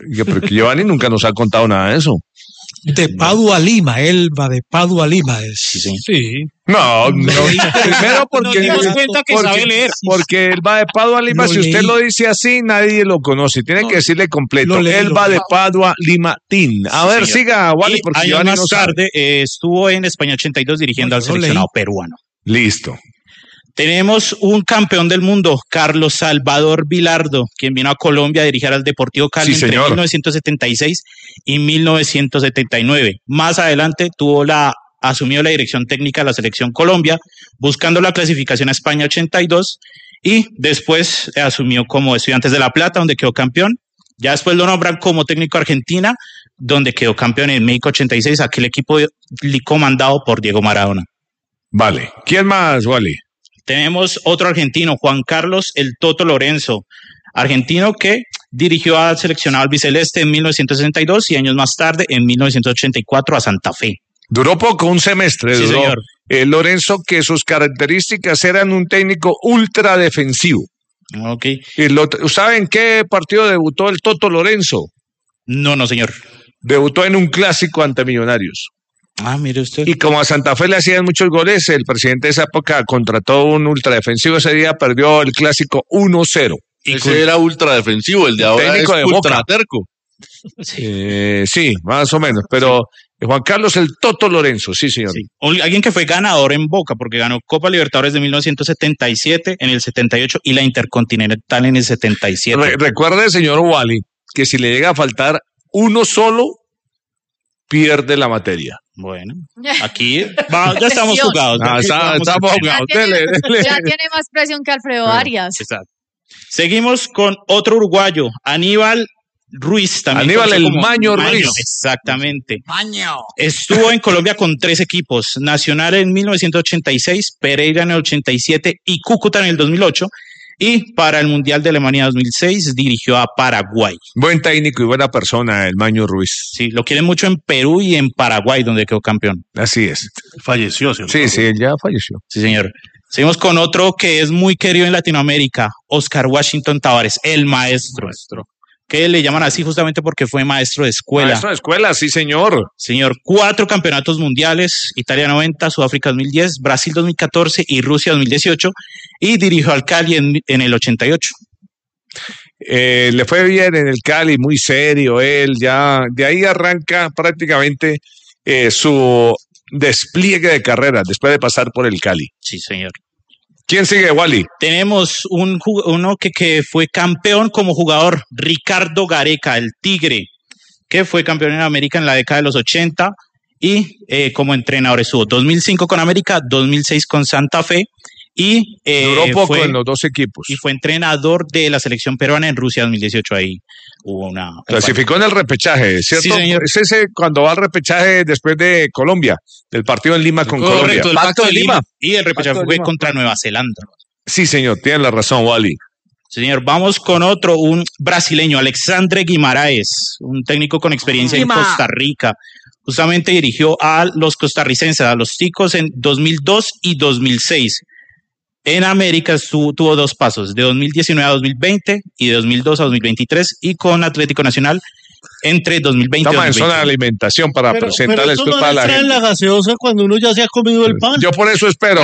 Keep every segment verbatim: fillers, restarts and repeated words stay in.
Porque Giovanni nunca nos ha contado nada de eso. De Padua a Lima, Elba de Padua a Lima es. Sí, sí. Sí. No, no, primero porque, Nos dimos cuenta que porque, sabe leer. porque Elba de Padua a Lima, Lo si usted leí. lo dice así, nadie lo conoce. Tiene No, que decirle completo. lo leí, Elba lo de leí. Padua Lima Tin. A Sí, ver, señor. siga, Wally, Y porque años Giovanni más no sabe. tarde eh, estuvo en España ochenta y dos dirigiendo No, al yo lo seleccionado leí. peruano. Listo. Tenemos un campeón del mundo, Carlos Salvador Vilardo, quien vino a Colombia a dirigir al Deportivo Cali Sí, entre señor. mil novecientos setenta y seis y mil novecientos setenta y nueve. Más adelante tuvo la, asumió la dirección técnica de la Selección Colombia, buscando la clasificación a España ochenta y dos, y después asumió como Estudiantes de La Plata, donde quedó campeón. Ya después lo nombran como técnico Argentina, donde quedó campeón en México ochenta y seis, aquel equipo comandado por Diego Maradona. Vale. ¿Quién más, Wally? Tenemos otro argentino, Juan Carlos El Toto Lorenzo, argentino que dirigió al seleccionado albiceleste en mil novecientos sesenta y dos y años más tarde, en mil novecientos ochenta y cuatro, a Santa Fe. Duró poco, un semestre. Sí, duró. señor. Eh, Lorenzo, que sus características eran un técnico ultra defensivo. Ok. Y lo, ¿saben qué partido debutó el Toto Lorenzo? No, no, señor. Debutó en un clásico ante Millonarios. Ah, mire usted. Y como a Santa Fe le hacían muchos goles, el presidente de esa época contrató un ultradefensivo. Ese día perdió el clásico uno cero. Ese era ultra defensivo, el de ahora técnico es de ultra Boca. terco. Eh, sí, más o menos. Pero Juan Carlos el Toto Lorenzo, sí, señor. Sí. Alguien que fue ganador en Boca, porque ganó Copa Libertadores de mil novecientos setenta y siete, en el setenta y ocho y la Intercontinental en el setenta y siete. Re- recuerde, señor Wally, que si le llega a faltar uno solo, pierde la materia. Bueno, aquí va, ya estamos Presión. jugados. Ah, ya está- estamos estamos jugados. jugados. Ya tiene, Dele, dele. ya tiene más presión que Alfredo Arias. Exacto. Seguimos con otro uruguayo, Aníbal Ruiz. También Aníbal conocido el como Maño Ruiz. Exactamente. Maño. Estuvo en Colombia con tres equipos, Nacional en mil novecientos ochenta y seis, Pereira en el ochenta y siete y Cúcuta en el dos mil ocho. Y para el Mundial de Alemania dos mil seis dirigió a Paraguay. Buen técnico y buena persona, el Maño Ruiz. Sí, lo quieren mucho en Perú y en Paraguay, donde quedó campeón. Así es. Falleció, ¿cierto? Sí, sí, él ya falleció. Sí, señor. Seguimos con otro que es muy querido en Latinoamérica, Oscar Washington Tavares, el maestro. Que le llaman así justamente porque fue maestro de escuela. Maestro de escuela, sí, señor. Señor, cuatro campeonatos mundiales, Italia noventa, Sudáfrica dos mil diez, Brasil dos mil catorce y Rusia dos mil dieciocho, y dirigió al Cali en, en el ochenta y ocho. Eh, le fue bien en el Cali, muy serio él, ya de ahí arranca prácticamente eh, su despliegue de carrera después de pasar por el Cali. Sí, señor. ¿Quién sigue, Wally? Tenemos un, uno que, que fue campeón como jugador, Ricardo Gareca, el Tigre, que fue campeón en América en la década de los ochenta y eh, como entrenador estuvo dos mil cinco con América, dos mil seis con Santa Fe y eh, Duró poco fue, en los dos equipos. y fue entrenador de la selección peruana en Rusia dos mil dieciocho. Ahí hubo una... Clasificó en el repechaje, ¿cierto? Sí, señor. Es ese cuando va al repechaje después de Colombia, del partido en Lima con Correcto, Colombia. el Pacto de Lima. Y el repechaje Pacto de fue Lima. contra Nueva Zelanda. Sí, señor, tiene la razón, Wally. Señor, vamos con otro, un brasileño, Alexandre Guimaraes, un técnico con experiencia en Guima. Costa Rica. Justamente dirigió a los costarricenses, a los Ticos en dos mil dos y dos mil seis. En América estuvo, tuvo dos pasos, de dos mil diecinueve a dos mil veinte y de dos mil dos a dos mil veintitrés, y con Atlético Nacional entre dos mil veinte y Estamos en dos mil zona de veintiuno. alimentación para Pero, presentar pero esto eso no para le la traen gente. la gaseosa cuando uno ya se ha comido el pan. Yo por eso espero.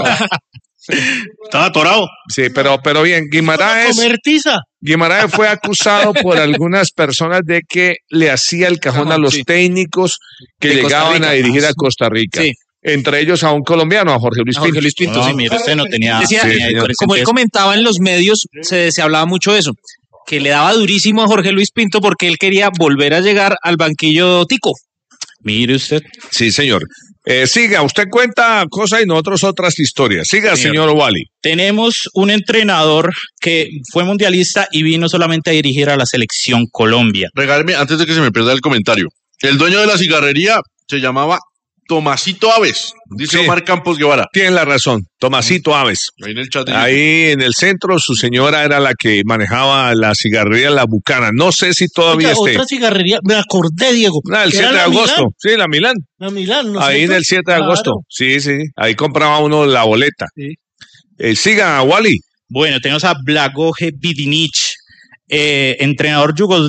Estaba atorado. Sí, pero, pero bien, Para Guimaraes, comer tiza. Guimaraes fue acusado por algunas personas de que le hacía el cajón a Cajón, los sí. técnicos que De Costa llegaban Rica. a dirigir Ah, a Costa Rica. Sí. Entre ellos a un colombiano, a Jorge Luis A Jorge Pinto. Luis Pinto, No, sí. mire, usted no tenía... Decía- tenía Sí, ahí señor. presente Como él eso. comentaba en los medios, se, se hablaba mucho de eso, que le daba durísimo a Jorge Luis Pinto porque él quería volver a llegar al banquillo tico. Mire usted. Sí, señor. Eh, siga, usted cuenta cosas y nosotros otras historias. Siga, Señor. señor Wally. Tenemos un entrenador que fue mundialista y vino solamente a dirigir a la selección Colombia. Regáleme, antes de que se me pierda el comentario. El dueño de la cigarrería se llamaba Tomasito Aves, dice Sí. Omar Campos Guevara. Tienen la razón. Tomasito Aves. Ahí en el chat. Ahí en el centro, su señora era la que manejaba la cigarrería La Bucana. No sé si todavía Oiga, esté. otra cigarrería, me acordé, Diego. Ah, el que siete era de la agosto. Milán, Sí, la Milán. La Milán, ¿no es Ahí en cierto? el siete de Claro. agosto. Sí, sí. Ahí compraba uno la boleta. Sí. Eh, siga, Wally. Bueno, tenemos a Blagoje Vidinic, eh, entrenador yugoslavo.